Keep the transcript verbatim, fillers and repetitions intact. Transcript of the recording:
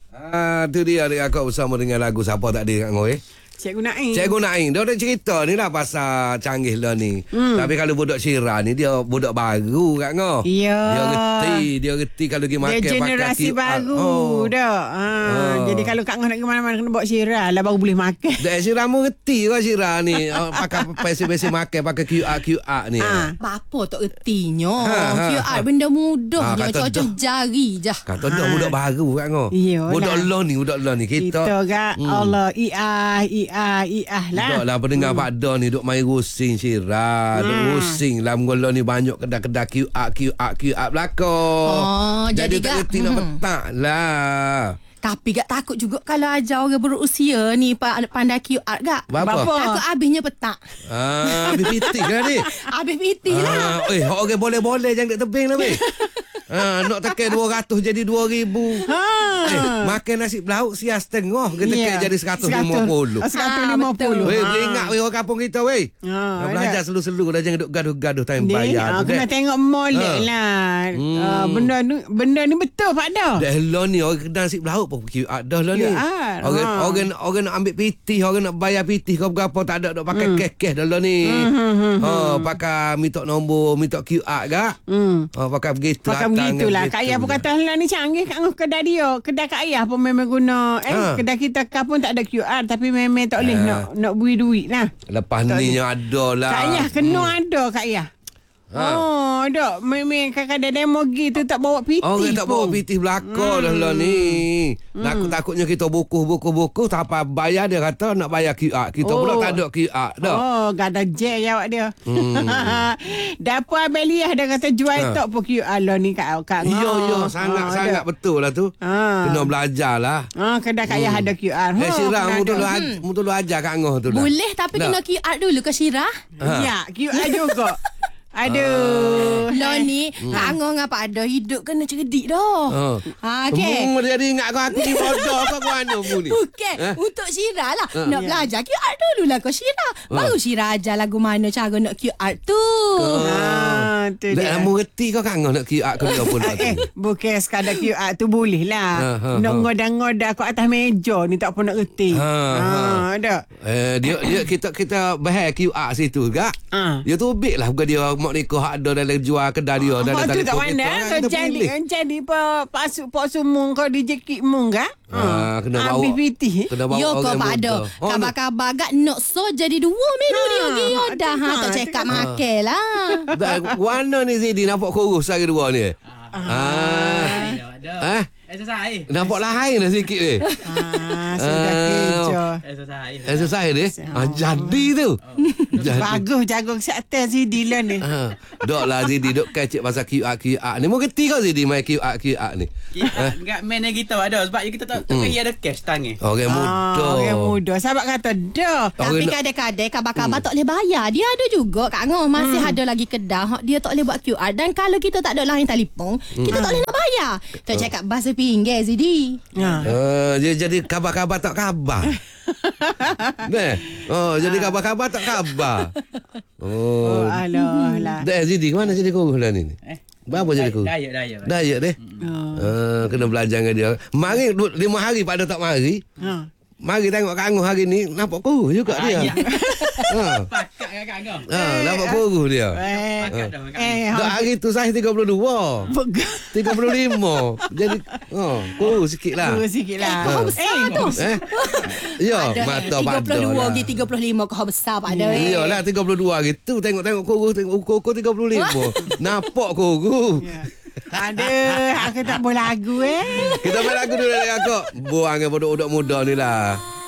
Ah, tu dia adik akak bersama dengan lagu siapa tak ada Kak Ngoy. Cikgu Naim. Cikgu Naim. Dia ada cerita ni lah pasal canggih lah ni. Hmm. Tapi kalau budak Syirah ni dia budak baru Kak Ngoy. Ya. Dia reti, dia reti kalau pergi makan dia pakai generasi Q R. baru Oh. dah. Ha, Oh. Jadi kalau Kak Ngoh nak ke mana-mana kena bawa Syirah lah baru boleh makan. Dah Syirah mu reti lah Syirah ni. Oh, pakai biasa-biasa makan pakai Q R Q R ni. Ha. Bapa tak ertinya. Ha, ha, Q R ha. benda mudah Ha, je. kata Macam-macam dah. jari je. Kata dah budak baru Kak Ngoy. Iyalah. Budak lah ni, budak lah ni. Kita, Kita Kak Hmm. Allah iah iah iah lah. Dok lah pendengar hmm. Pak Don ni duk main rusing Syirah. Duk Hmm. rusing lah mula ni banyak kedai-kedai Q R Q R Q R belakang. Oh, Jadi jadi tak Kak, reti nak hmm. petak lah. Tapi Kak takut juga kalau ajar orang berusia ni pa- pandai Q R Kak. Bapa? Takut habisnya petak. Ah, habis pitik lah ni. Habis piti lah. Ah, eh, orang boleh-boleh jangan dek tebing lah weh. Ah, nak tekan dua ratus jadi dua ribu. Ha. Eh, makan nasi belauk sia setengah kita tekan Ya. jadi seratus lima puluh. seratus lima puluh. Weh, Ha. beringat weh orang kampung kita weh. Ha, Nak belajar selu-selu dah jangan duk gaduh-gaduh time Dia, bayar ah, tu. kena dek. tengok molek Ha. lah. Hmm. Ah, benda ni benda ni betul Pak Dah. Dah lah ni orang kedai nasi belauk pun Q R dah lah ni. Q R, Orang ha. orang orang nak ambil pitih, orang nak bayar pitih kau berapa tak ada dok pakai Hmm. cash-cash dah lah ni. Ha, pakai minta nombor, minta Q R gak. Hmm. Ha, pakai begitu. Pakai datang begitulah. begitu Kak Ayah pun je. kata lah ni canggih Kak Ngoh kedai dia. Kedai Kak Ayah pun memang guna. Eh, Ha. kedai kita kan pun tak ada Q R tapi memang tak boleh Ha. nak nak beri duit lah. Lepas ni yang ada lah. Kak Ayah kena ada Kak Ayah. Ha. Oh, ada. Memang kadang-kadang demo gitu tak bawa piti Orang tak bawa pun. pitih belakang dah lah ni. Takut takutnya kita buku-buku-buku tak apa bayar dia kata nak bayar Q R. Kita Oh. pula tak ada Q R dah. Oh, gada je jawab dia. Hmm. Dapur Abeliah dia kata jual Ha. tok pun Q R lah ni Kak Kak Ngoh. Ya, ya, sangat-sangat ada. betul lah tu. Ha. Kena belajar lah. Ah, kedai Kak Ayah ada Q R. Eh, Syirah, kena mu ada. dulu, aj- mu dulu ajar Kak Ngoh tu lah. Boleh tapi Dah. kena Q R dulu ke Syirah? Ha. Ya, Q R juga. Aduh. Lo ni Kak Ngoh ngapa ada hidup kena cerdik dah. Ha. Ha, okey. Mu jadi ingat kau aku ni bodoh kau kau anu mu ni. Bukan Ha? untuk Syirah lah. Ha. Nak Ya. belajar Q R dulu lah kau Syirah. Baru Syirah ajar lagu mana cara nak Q R tu. Ah, tu Dah dia. mu reti kau Kak Ngoh nak Q R ke dia pun tak Eh, tu. bukan sekadar Q R tu boleh Ha, lah. ha, Nak ha. ngoda-ngoda kat atas meja ni tak pun nak reti. Ha, ha. ada. Eh, dia dia kita kita bahas Q R situ gak. Ha. Dia tu big lah bukan dia mak nikah hak ada dalam jual kedai dia dalam Apa tu tak telefon mana? kita, Kau kita jadi pilih. jadi apa pasuk pak sumung kau di jekit mung kah? Ha, kena bawa. Habis piti. Kena bawa Yo kau orang pak muda. ada. Oh, Kabar-kabar gak nak so jadi dua minggu Ha, dia pergi yo dah ha ha, tak cakap cakap. makan lah. Dah, warna ni Zidi nampak kurus hari dua ni. Ah. Ah. Exercise. Nampak lain lah sikit ni. Ah, sudah Ah. kerja. Exercise. Exercise ni. Ah, jadi tu. Jadi. Bagus jago kesihatan si Dylan ni. Ha. Dok lah Zidi dok kecek pasal Q R Q R ni. Mu kerti kau Zidi main Q R Q R ni. Kita enggak main lagi kita ada sebab kita tak tak payah ada cash tangan. Orang muda. Ah, orang muda. Sahabat kata dah. Tapi Orang nak- kadang-kadang kabar-kabar tak boleh bayar. Dia ada juga Kak Ngoh. Masih ada lagi kedai hak dia tak boleh buat Q R. Dan kalau kita tak ada line telefon, kita tak boleh nak bayar. Tak cakap bahasa pinggir Zidi. Ha. Uh, dia jadi kabar-kabar tak kabar. Dah. Oh, jadi kabar-kabar tak kabar. Oh, Oh. alah lah. Dah Zidi mana jadi kurus lah ni? Eh. Berapa jadi kurus? Diet diet. Diet deh. Oh. Uh, kena belajar dengan dia. Mari du- lima hari pada tak mari. Ha. Mari tengok Kak Ngoh hari ni nampak kurus juga Ah, dia. ya. Ha. Pakat kakak kau. Ha, nampak kurus dia. Eh, Pakat dah makan. eh, Dah hari tu saya tiga puluh dua. tiga puluh lima. Jadi oh, kurus sikit lah. Dua sikit lah. Kau besar tu. Eh? Ya, Ada mata tiga pada puluh dua lah. pergi tiga puluh lima kau besar Pak Ada. Ya lah tiga puluh dua gitu. Tengok-tengok kurus, tengok ukur-ukur tiga puluh lima. Nampak kurus. Ya. Aduh, aku tak boleh lagu eh. Kita main lagu dulu dari akak. Buang dengan budak-budak muda ni lah.